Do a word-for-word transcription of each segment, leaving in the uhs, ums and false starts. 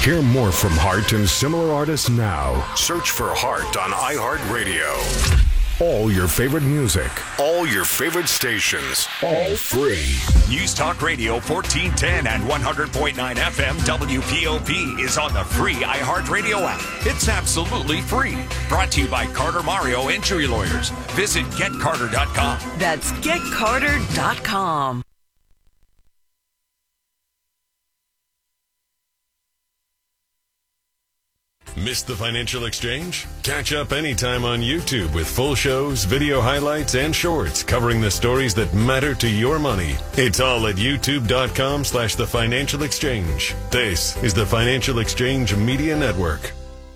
Hear more from Hart and similar artists now. Search for Hart on iHeartRadio. All your favorite music, all your favorite stations, all free. News Talk Radio fourteen ten and one hundred point nine F M W P O P is on the free iHeartRadio app. It's absolutely free. Brought to you by Carter Mario Injury Lawyers. Visit get carter dot com. That's get carter dot com. Missed the Financial Exchange? Catch up anytime on YouTube with full shows, video highlights, and shorts covering the stories that matter to your money. It's all at youtube.com slash the Financial Exchange. This is the Financial Exchange Media Network.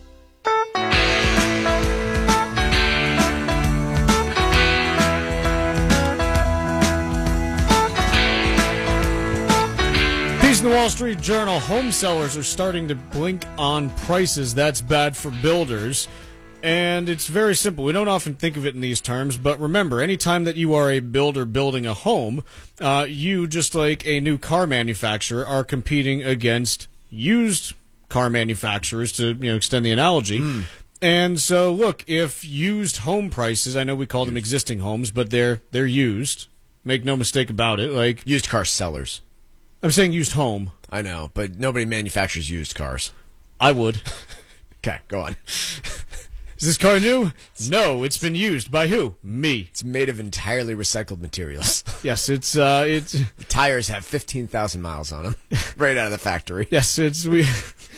In the Wall Street Journal, home sellers are starting to blink on prices. That's bad for builders. And it's very simple. We don't often think of it in these terms, but remember, anytime that you are a builder building a home, uh, you, just like a new car manufacturer, are competing against used car manufacturers, to you know extend the analogy. Mm. And so, look, if used home prices, I know we call them existing homes, but they're they're used. Make no mistake about it. Like used car sellers. I'm saying used home. I know, but nobody manufactures used cars. I would. Okay, go on. Is this car new? No, it's been used. By who? Me. It's made of entirely recycled materials. Yes, it's... Uh, it's. The tires have fifteen thousand miles on them, right out of the factory. Yes, it's... we.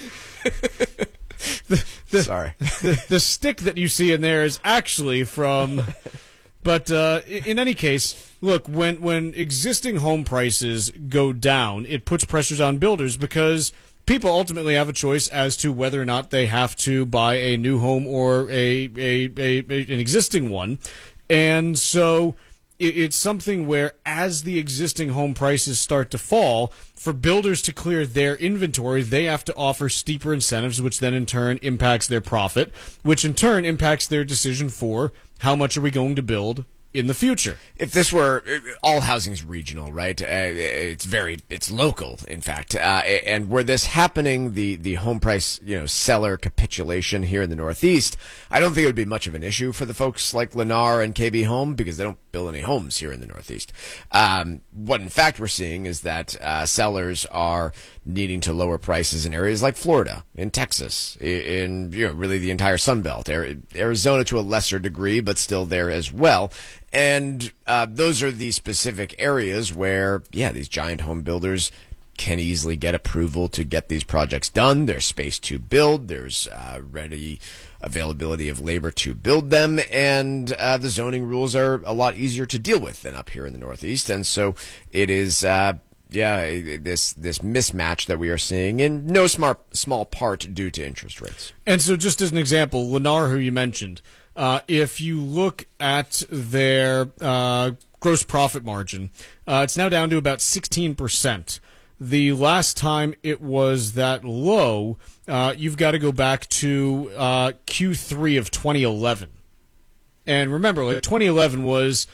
the, the, Sorry. The, the stick that you see in there is actually from... But uh, in any case, look, when, when existing home prices go down, it puts pressures on builders because people ultimately have a choice as to whether or not they have to buy a new home or a, a, a, a an existing one. And so it, it's something where as the existing home prices start to fall, for builders to clear their inventory, they have to offer steeper incentives, which then in turn impacts their profit, which in turn impacts their decision for how much are we going to build in the future. If this were, all housing is regional, right? Uh, it's very, it's local, in fact. Uh, and were this happening, the, the home price, you know, seller capitulation here in the Northeast, I don't think it would be much of an issue for the folks like Lennar and K B Home because they don't build any homes here in the Northeast. Um, what in fact we're seeing is that uh, sellers are needing to lower prices in areas like Florida, in Texas, in, you know, really the entire Sun Belt, Arizona to a lesser degree, but still there as well. And uh, those are the specific areas where, yeah, these giant home builders can easily get approval to get these projects done. There's space to build. There's uh, ready availability of labor to build them. And uh, the zoning rules are a lot easier to deal with than up here in the Northeast. And so it is... Uh, Yeah, this this mismatch that we are seeing in no smart, small part due to interest rates. And so just as an example, Lennar, who you mentioned, uh, if you look at their uh, gross profit margin, uh, it's now down to about sixteen percent. The last time it was that low, uh, you've got to go back to uh, Q three of twenty eleven. And remember, like twenty eleven was...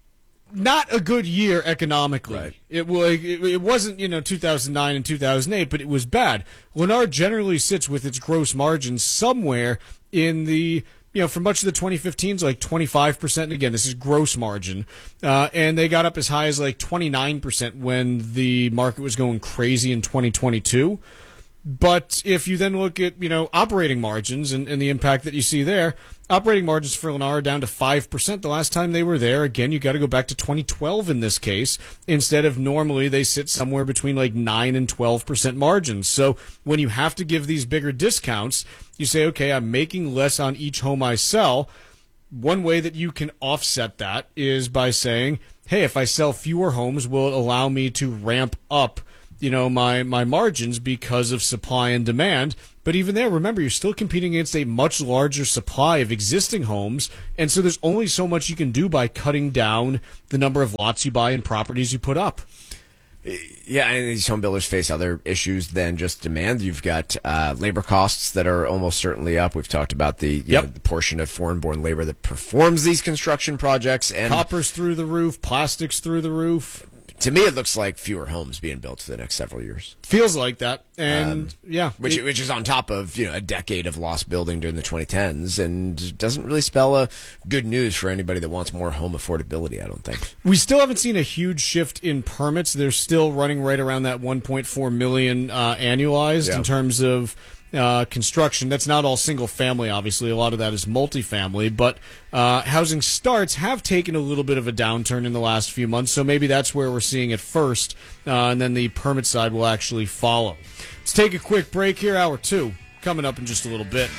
not a good year economically. Right. It, it, it wasn't, you know, two thousand nine and two thousand eight, but it was bad. Lennar generally sits with its gross margins somewhere in the, you know, for much of the twenty fifteens, like twenty-five percent. Again, this is gross margin. Uh, and they got up as high as like twenty-nine percent when the market was going crazy in twenty twenty-two. But if you then look at, you know, operating margins and, and the impact that you see there, operating margins for Lennar are down to five percent. The last time they were there, again, you got to go back to twenty twelve in this case, instead of normally they sit somewhere between like nine and twelve percent margins. So when you have to give these bigger discounts, you say, okay, I'm making less on each home I sell. One way that you can offset that is by saying, hey, if I sell fewer homes, will it allow me to ramp up you know, my, my margins because of supply and demand. But even there, remember, you're still competing against a much larger supply of existing homes. And so there's only so much you can do by cutting down the number of lots you buy and properties you put up. Yeah, and these home builders face other issues than just demand. You've got uh, labor costs that are almost certainly up. We've talked about the, you yep. know, the portion of foreign-born labor that performs these construction projects. And Coppers through the roof, plastics through the roof. to me, it looks like fewer homes being built for the next several years. Feels like that, and um, yeah, which it, which is on top of you know a decade of lost building during the twenty tens, and doesn't really spell a good news for anybody that wants more home affordability. I don't think we still haven't seen a huge shift in permits. They're still running right around that one point four million uh, annualized yeah. in terms of. Uh, construction. That's not all single family, obviously. A lot of that is multifamily, but uh, housing starts have taken a little bit of a downturn in the last few months, so maybe that's where we're seeing it first, uh, and then the permit side will actually follow. Let's take a quick break here. Hour two coming up in just a little bit.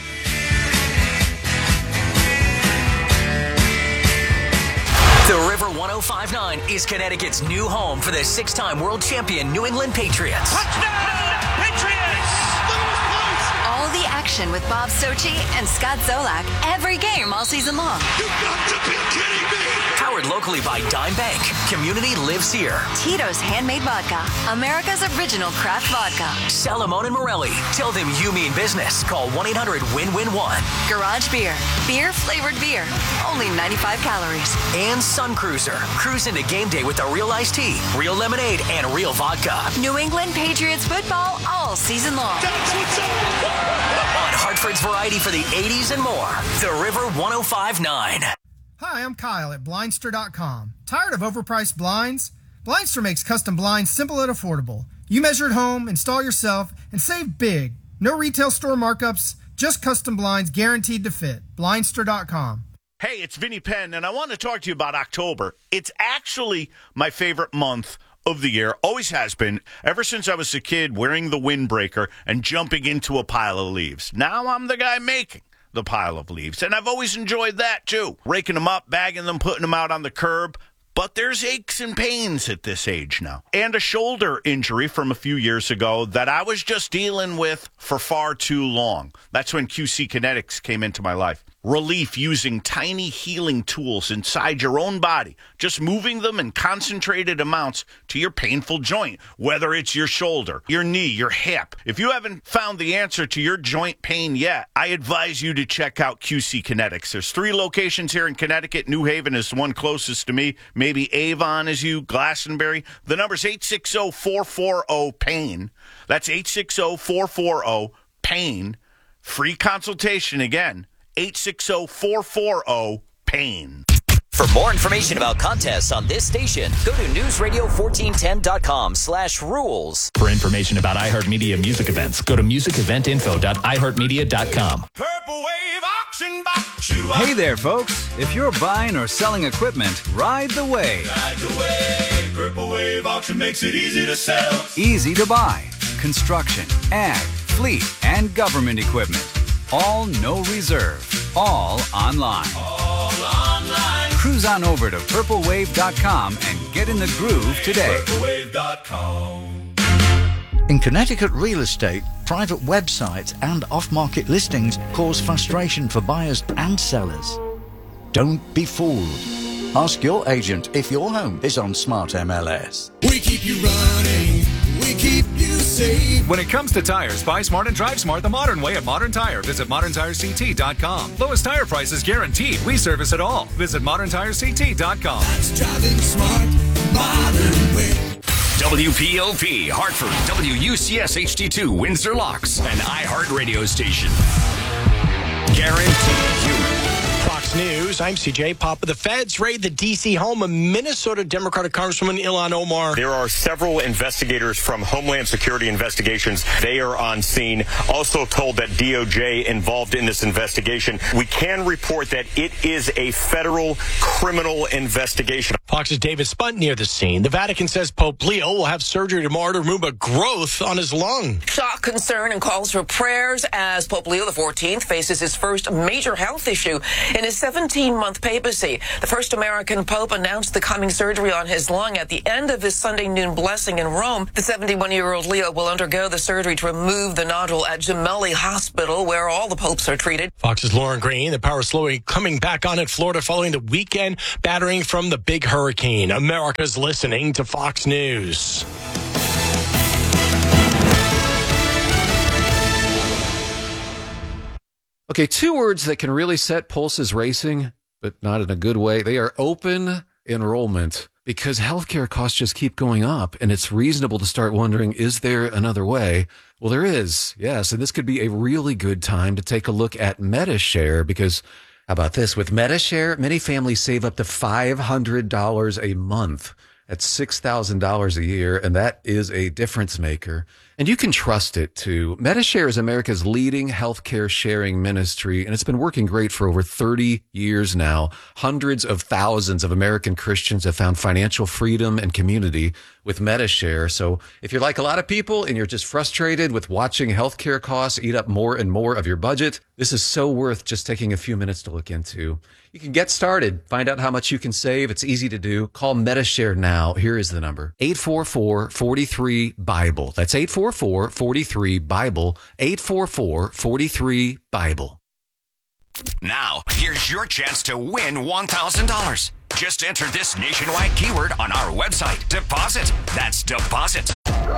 The River one oh five point nine is Connecticut's new home for the six-time world champion New England Patriots. Touchdown, Patriots! All the action with Bob Sochi and Scott Zolak every game all season long. You've got to be kidding me! Powered locally by Dime Bank. Community lives here. Tito's Handmade Vodka, America's original craft vodka. Salamone and Morelli. Tell them you mean business. Call one eight hundred win win one. Garage Beer. Beer-flavored beer. Only ninety-five calories. And Sun Cruiser. Cruise into game day with a real iced tea, real lemonade, and real vodka. New England Patriots football all season long. That's what's up! On Hartford's variety for the eighties and more. The River one oh five point nine. Hi, I'm Kyle at Blindster dot com. Tired of overpriced blinds? Blindster makes custom blinds simple and affordable. You measure at home, install yourself, and save big. No retail store markups, just custom blinds guaranteed to fit. Blindster dot com. Hey, it's Vinny Penn, and I want to talk to you about October. It's actually my favorite month of the year, always has been, ever since I was a kid wearing the windbreaker and jumping into a pile of leaves. Now I'm the guy making the pile of leaves, and I've always enjoyed that too. Raking them up, bagging them, putting them out on the curb. But there's aches and pains at this age now. And a shoulder injury from a few years ago that I was just dealing with for far too long. That's when Q C Kinetics came into my life. Relief using tiny healing tools inside your own body, just moving them in concentrated amounts to your painful joint, whether it's your shoulder, your knee, your hip. If you haven't found the answer to your joint pain yet, I advise you to check out Q C Kinetics. There's three locations here in Connecticut. New Haven is the one closest to me. Maybe Avon is you, Glastonbury. The number's eight six zero, four four zero, PAIN. That's eight six zero, four four zero, PAIN. Free consultation again. eight six zero, four four zero, PAIN. For more information about contests on this station, go to newsradio fourteen ten dot com slash rules. For information about iHeartMedia music events, go to music event info dot i heart media dot com. Purple Wave Auction Box. Hey there, folks. If you're buying or selling equipment, ride the wave. Ride the wave. Purple Wave Auction makes it easy to sell. Easy to buy. Construction, ag, fleet, and government equipment. All no reserve. All online. All online. Cruise on over to purple wave dot com and get in the groove today. purple wave dot com. In Connecticut real estate, private websites and off-market listings cause frustration for buyers and sellers. Don't be fooled. Ask your agent if your home is on Smart M L S. We keep you running. We keep you safe. When it comes to tires, buy smart and drive smart the modern way at Modern Tire. Visit modern tire c t dot com. Lowest tire prices guaranteed. We service it all. Visit modern tire c t dot com. That's driving smart, modern way. W P O P, Hartford, W U C S H D two, Windsor Locks, an iHeart radio station. Guaranteed human. Fox News, I'm C J Papa. The feds raid the D C home of Minnesota Democratic Congresswoman Ilhan Omar. There are several investigators from Homeland Security Investigations. They are on scene. Also told that D O J involved in this investigation. We can report that it is a federal criminal investigation. Fox's David Spunt near the scene. The Vatican says Pope Leo will have surgery tomorrow to remove a growth on his lung. Shock, concern, and calls for prayers as Pope Leo the fourteenth faces his first major health issue in his seventeen-month papacy. The first American pope announced the coming surgery on his lung at the end of his Sunday noon blessing in Rome. The seventy-one-year-old Leo will undergo the surgery to remove the nodule at Gemelli Hospital, where all the popes are treated. Fox's Lauren Green. The power slowly coming back on in Florida following the weekend battering from the big hurricane. America's listening to Fox News. Okay, two words that can really set pulses racing, but not in a good way. They are open enrollment, because healthcare costs just keep going up, and it's reasonable to start wondering, is there another way? Well, there is, yes, and this could be a really good time to take a look at Medi-Share, because how about this? With Medi-Share, many families save up to five hundred dollars a month. That's six thousand dollars a year, and that is a difference maker. And you can trust it, too. Medi-Share is America's leading healthcare sharing ministry, and it's been working great for over thirty years now. Hundreds of thousands of American Christians have found financial freedom and community with Medi-Share. So if you're like a lot of people and you're just frustrated with watching healthcare costs eat up more and more of your budget, this is so worth just taking a few minutes to look into. You can get started. Find out how much you can save. It's easy to do. Call Medi-Share now. Here is the number. eight four four, four three, BIBLE. That's eight four four, four three, BIBLE. eight four four, four three, BIBLE. Now, here's your chance to win one thousand dollars. Just enter this nationwide keyword on our website. Deposit. That's deposit.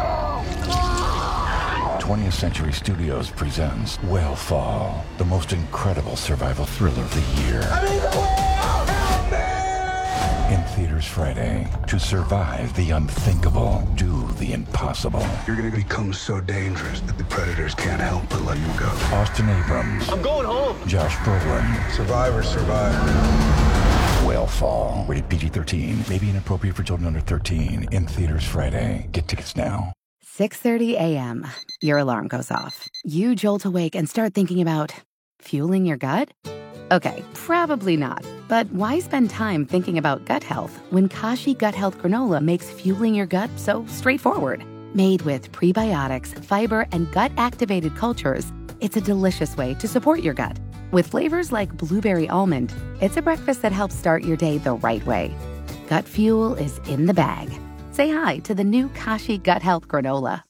twentieth Century Studios presents Whale-Fall, the most incredible survival thriller of the year. I'm in the whale! Help me! In theaters Friday. To survive the unthinkable, do the impossible. You're gonna become so dangerous that the predators can't help but let you go. Austin Abrams. I'm going home. Josh Brolin. Survivor, survivor. Whale-Fall. Rated P G thirteen. May be inappropriate for children under thirteen. In theaters Friday. Get tickets now. six thirty a.m. Your alarm goes off. You jolt awake and start thinking about fueling your gut? Okay, probably not. But why spend time thinking about gut health when Kashi Gut Health Granola makes fueling your gut so straightforward? Made with prebiotics, fiber, and gut-activated cultures, it's a delicious way to support your gut. With flavors like blueberry almond, it's a breakfast that helps start your day the right way. Gut fuel is in the bag. Say hi to the new Kashi Gut Health Granola.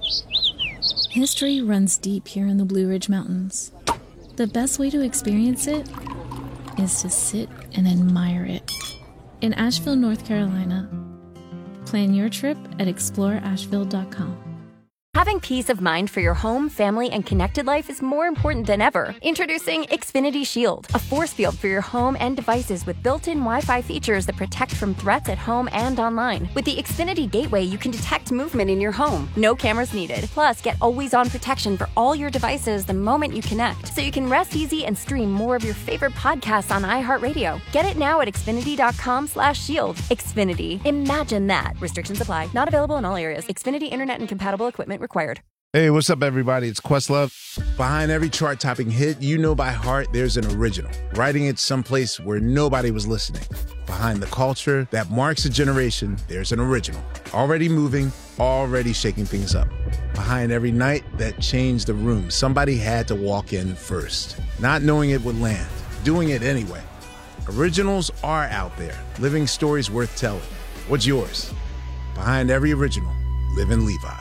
History runs deep here in the Blue Ridge Mountains. The best way to experience it is to sit and admire it. In Asheville, North Carolina. Plan your trip at explore asheville dot com. Having peace of mind for your home, family, and connected life is more important than ever. Introducing Xfinity Shield, a force field for your home and devices with built-in Wi-Fi features that protect from threats at home and online. With the Xfinity Gateway, you can detect movement in your home. No cameras needed. Plus, get always-on protection for all your devices the moment you connect, so you can rest easy and stream more of your favorite podcasts on iHeartRadio. Get it now at xfinity dot com slash shield. Xfinity. Imagine that. Restrictions apply. Not available in all areas. Xfinity Internet and compatible equipment required. Hey, what's up, everybody? It's Questlove. Behind every chart-topping hit you know by heart, there's an original, writing it someplace where nobody was listening. Behind the culture that marks a generation, there's an original, already moving, already shaking things up. Behind every night that changed the room, somebody had to walk in first, not knowing it would land, doing it anyway. Originals are out there, living stories worth telling. What's yours? Behind every original, live in Levi's.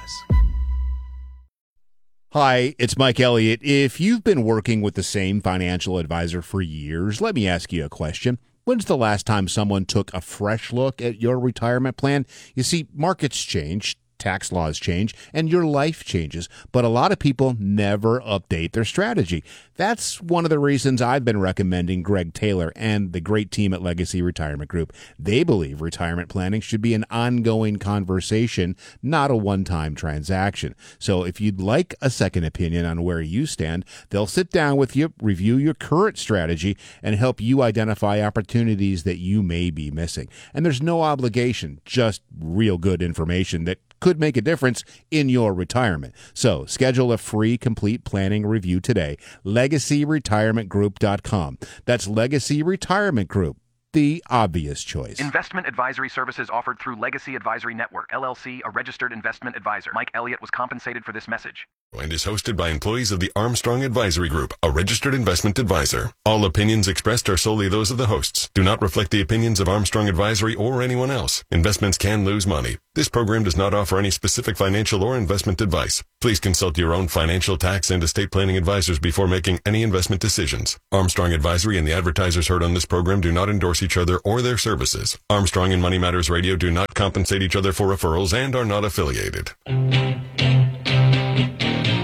Hi, it's Mike Elliott. If you've been working with the same financial advisor for years, let me ask you a question. When's the last time someone took a fresh look at your retirement plan? You see, markets change, tax laws change, and your life changes, but a lot of people never update their strategy. That's one of the reasons I've been recommending Greg Taylor and the great team at Legacy Retirement Group. They believe retirement planning should be an ongoing conversation, not a one-time transaction. So if you'd like a second opinion on where you stand, they'll sit down with you, review your current strategy, and help you identify opportunities that you may be missing. And there's no obligation, just real good information that could make a difference in your retirement. So schedule a free complete planning review today. legacy retirement group dot com. That's Legacy Retirement Group, the obvious choice. Investment advisory services offered through Legacy Advisory Network, L L C, a registered investment advisor. Mike Elliott was compensated for this message. And is hosted by employees of the Armstrong Advisory Group, a registered investment advisor. All opinions expressed are solely those of the hosts. Do not reflect the opinions of Armstrong Advisory or anyone else. Investments can lose money. This program does not offer any specific financial or investment advice. Please consult your own financial, tax, and estate planning advisors before making any investment decisions. Armstrong Advisory and the advertisers heard on this program do not endorse each other or their services. Armstrong and Money Matters Radio do not compensate each other for referrals and are not affiliated.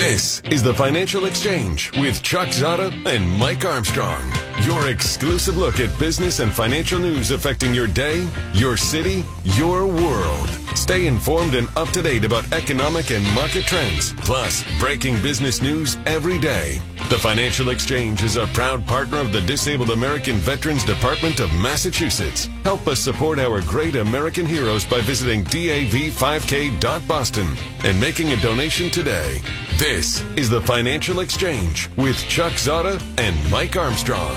This is the Financial Exchange with Chuck Zada and Mike Armstrong. Your exclusive look at business and financial news affecting your day, your city, your world. Stay informed and up to date about economic and market trends, plus breaking business news every day. The Financial Exchange is a proud partner of the Disabled American Veterans Department of Massachusetts. Help us support our great American heroes by visiting D A V five K dot Boston and making a donation today. This is the Financial Exchange with Chuck Zada and Mike Armstrong.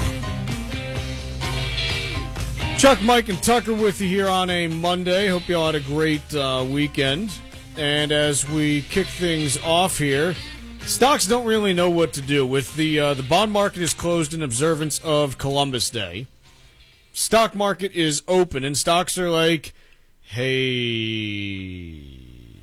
Chuck, Mike, and Tucker with you here on a Monday. Hope you all had a great uh, weekend. And as we kick things off here, stocks don't really know what to do. With the uh, the bond market is closed in observance of Columbus Day. Stock market is open, and stocks are like, hey,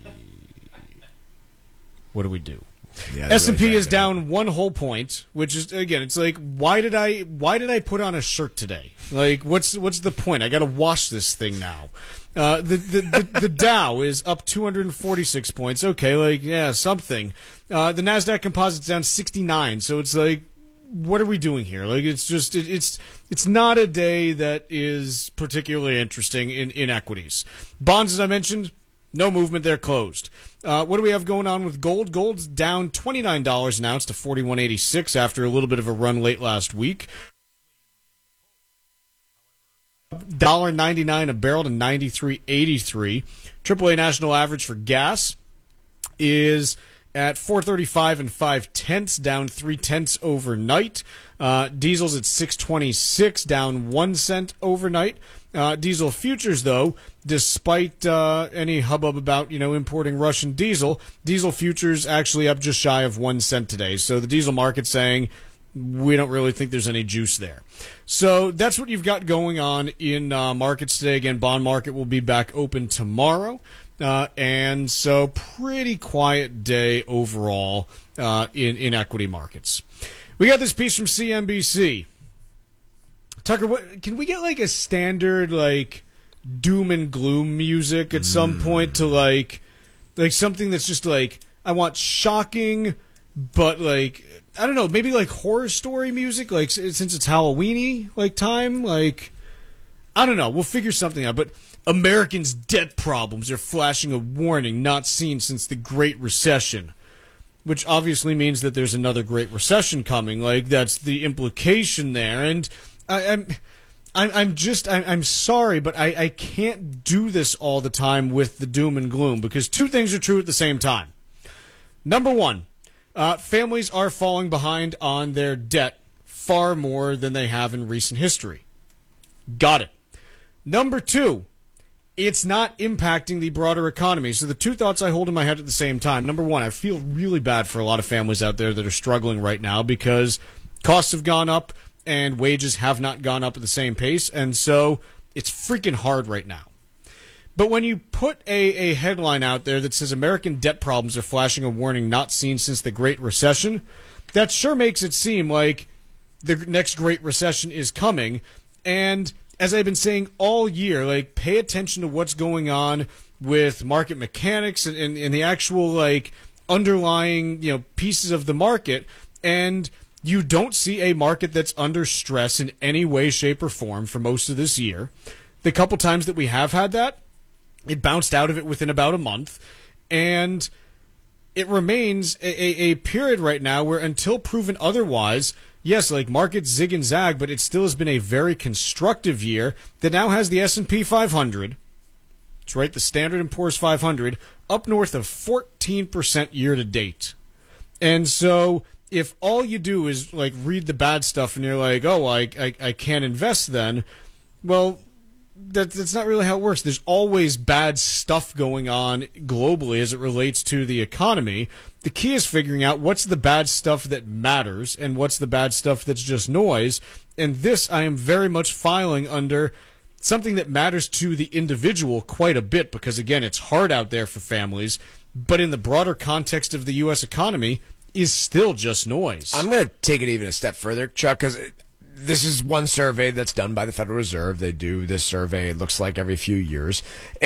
what do we do? Yeah, S and P really is down one whole point, which is, again, it's like, why did I why did I put on a shirt today? Like, what's what's the point? I got to wash this thing now. Uh, the, the, the the Dow is up two hundred forty-six points. Okay, like, yeah, something. Uh, the Nasdaq Composite's down sixty-nine. So it's like, what are we doing here? Like, it's just it, it's it's not a day that is particularly interesting in, in equities. Bonds, as I mentioned, no movement. They're closed. Uh, what do we have going on with gold? Gold's down twenty-nine dollars an ounce to forty-one eighty-six after a little bit of a run late last week. one dollar ninety-nine a barrel to ninety-three eighty-three. triple A national average for gas is at four thirty-five and five tenths, down three tenths overnight. Uh, diesel's at six twenty-six, down one cent overnight. Uh, diesel futures, though, despite uh, any hubbub about, you know, importing Russian diesel, diesel futures actually up just shy of one cent today. So the diesel market's saying we don't really think there's any juice there. So that's what you've got going on in uh, markets today. Again, bond market will be back open tomorrow. Uh, and so pretty quiet day overall uh, in, in equity markets. We got this piece from C N B C. Tucker, what, can we get like a standard like doom and gloom music at some point to like like something that's just like, I want shocking, but like, I don't know, maybe like horror story music, like since it's Halloween-y like time, like I don't know, we'll figure something out. But Americans' debt problems are flashing a warning not seen since the Great Recession, which obviously means that there's another Great Recession coming. Like, that's the implication there. And I, I'm, I'm, I'm just, I'm, I'm sorry, but I, I can't do this all the time with the doom and gloom, because two things are true at the same time. Number one, uh, families are falling behind on their debt far more than they have in recent history. Got it. Number two, it's not impacting the broader economy. So the two thoughts I hold in my head at the same time. Number one, I feel really bad for a lot of families out there that are struggling right now because costs have gone up and wages have not gone up at the same pace. And so it's freaking hard right now. But when you put a, a headline out there that says American debt problems are flashing a warning not seen since the Great Recession, that sure makes it seem like the next Great Recession is coming. And as I've been saying all year, like, pay attention to what's going on with market mechanics and, and, and the actual, like, underlying, you know, pieces of the market, and you don't see a market that's under stress in any way, shape, or form for most of this year. The couple times that we have had that, it bounced out of it within about a month, and it remains a, a, a period right now where, until proven otherwise, yes, like, markets zig and zag, but it still has been a very constructive year that now has the S and P five hundred, that's right, the Standard and Poor's five hundred, up north of fourteen percent year to date. And so if all you do is, like, read the bad stuff and you're like, oh, I, I, I can't invest then, well, that, that's not really how it works. There's always bad stuff going on globally as it relates to the economy. The key is figuring out what's the bad stuff that matters and what's the bad stuff that's just noise. And this, I am very much filing under something that matters to the individual quite a bit, because, again, it's hard out there for families. But in the broader context of the U S economy, is still just noise. I'm going to take it even a step further, Chuck, because this is one survey that's done by the Federal Reserve. They do this survey, it looks like, every few years.